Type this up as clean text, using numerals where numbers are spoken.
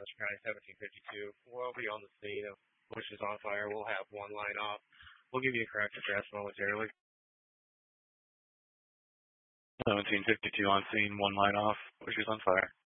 Westchester County 1752. We'll be on the scene of bushes on fire. We'll have one line off. We'll give you a correct address momentarily. 1752 on scene, one line off, bushes on fire.